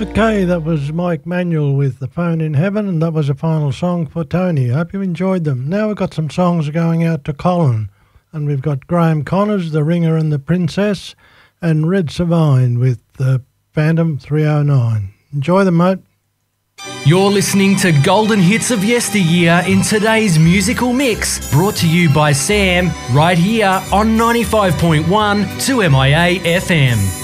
Okay, that was Mike Manuel with The Phone in Heaven, and that was a final song for Tony. I hope you enjoyed them. Now we've got some songs going out to Colin, and we've got Graham Connors, The Ringer and the Princess, and Red Savine with the Phantom 309. Enjoy them, mate. You're listening to Golden Hits of Yesteryear in today's musical mix, brought to you by Sam, right here on 95.1 2MIA FM.